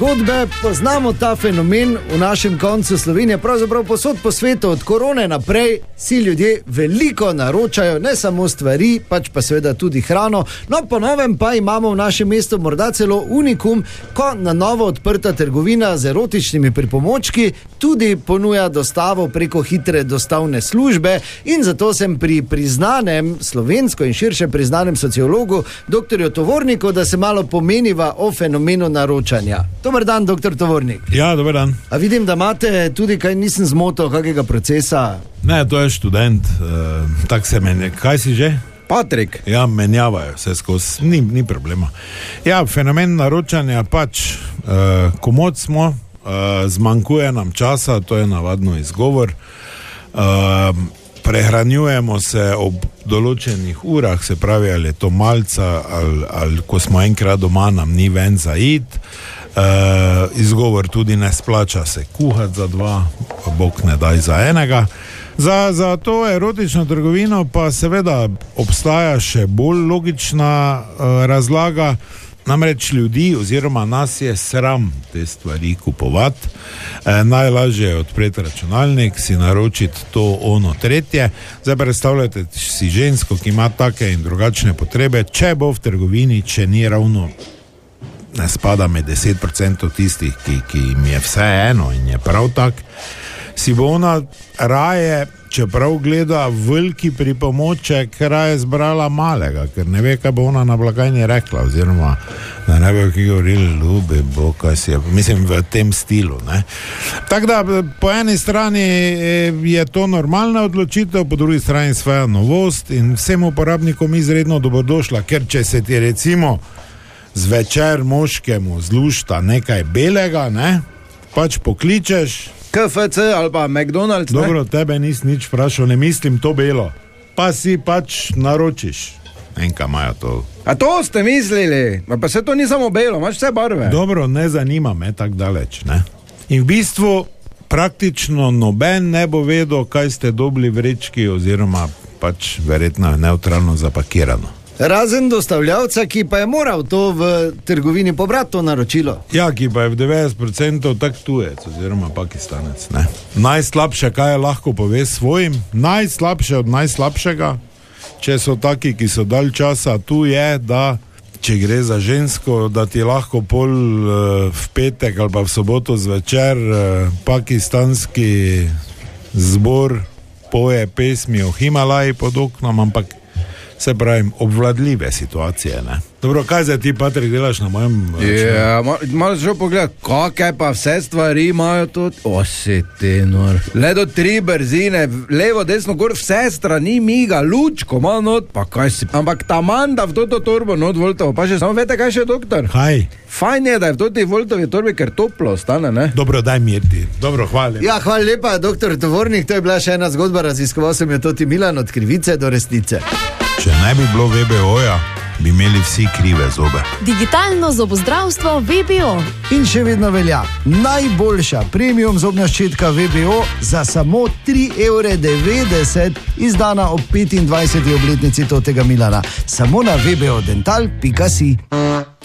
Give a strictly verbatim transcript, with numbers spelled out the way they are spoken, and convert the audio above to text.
Zgodbe, poznamo ta fenomen v našem koncu Slovenije, pravzaprav posod po svetu, od korone naprej si ljudje veliko naročajo, ne samo stvari, pač pa seveda tudi hrano. No, po novem pa imamo v našem mestu morda celo unikum, ko na novo odprta trgovina z erotičnimi pripomočki tudi ponuja dostavo preko hitre dostavne službe, in zato sem pri priznanem slovensko in širše priznanem sociologu, doktorju Tovorniku, da se malo pomeniva o fenomenu naročanja. Dobar dan, doktor Tovornik. Ja, dobar dan. A vidim, da imate tudi, kaj nisem zmotil, kakega procesa? Ne, to je študent, uh, tak se menja. Kaj si že? Patrik. Ja, menjavajo se skozi, ni, ni problema. Ja, fenomen naročanja pač, uh, komod smo, uh, zmanjkuje nam časa, to je navadno izgovor. Uh, prehranjujemo se ob določenih urah, se pravi, ali je to malca, ali, ali ko smo enkrat doma, nam ni ven za id. Uh, izgovor tudi ne splača se kuhati za dva, bog ne daj za enega. Za, za to erotično trgovino pa seveda obstaja še bolj logična uh, razlaga, namreč ljudi oziroma nas je sram te stvari kupovati. E, najlažje je odpreti računalnik, si naročiti to, ono, tretje. Zdaj predstavljate si žensko, ki ima take in drugačne potrebe, če bo v trgovini, če ni ravno, ne spada med deset procentov tistih, ki, ki jim je vse eno in je prav tak, si bo ona raje, čeprav gleda veliki pripomoček, raje zbrala malega, ker ne ve, kaj bo ona na blagajni rekla, oziroma da ne bo ki govorili, ljubi bo, kaj si je, mislim, v tem stilu, ne. Tako da, po eni strani je to normalna odločitev, po drugi strani svoja novost in vsem uporabnikom izredno dobrodošla, ker če se ti recimo zvečer moškemu zlušta nekaj belega, ne, pač pokličeš K F C ali pa McDonald's, ne? Dobro, tebe nis nič vprašal, ne mislim to belo. Pa si pač naročiš. Enka imajo to. A to ste mislili? Pa se to ni samo belo, imaš vse barve. Dobro, ne zanima me tak daleč, ne? In v bistvu praktično noben ne bo vedel, kaj ste dobili v vrečki, oziroma pač verjetno neutralno zapakirano. Razen dostavljavca, ki pa je moral to v trgovini pobrati to naročilo. Ja, ki pa je v devetdeset procentov tak tujec, oziroma Pakistanec, ne. Najslabše, kaj je lahko pove svojim, najslabše od najslabšega, če so taki, ki so dalj časa tu, je, da če gre za žensko, da ti lahko pol uh, v petek ali pa v soboto zvečer uh, pakistanski zbor poje pesmi o Himalaji pod oknom, ampak se pravim, obvladljive situacije, ne. Dobro, kaj zdaj ti, Patrik, delaš na mojem računu? Ja, malo šel pogledati, kakaj pa vse stvari imajo tudi. O, si ti nor. Ledo tri brzine, levo, desno, gor, vse strani miga, lučko, malo not, pa kaj si. Ampak ta manda v toto torbo not voltovo, pa še samo vete, kaj še, doktor? Kaj? Fajn je, da je v toti voltovi torbi, ker toplo ostane, ne? Dobro, daj mir ti. Dobro, hvala lepa. Ja, hvala lepa, doktor Tovornik, to je bila še ena zgodba, raziskoval sem jo toti Milan od krivice do resnice. Če ne bi bilo V B O-ja, bi imeli vsi krive zobe. Digitalno zobozdravstvo V B O. In še vedno velja najboljša premium zobna ščetka V B O za samo tri evre devetdeset, izdana ob petindvajseti obletnici totega Milana. Samo na v b o dental pika si.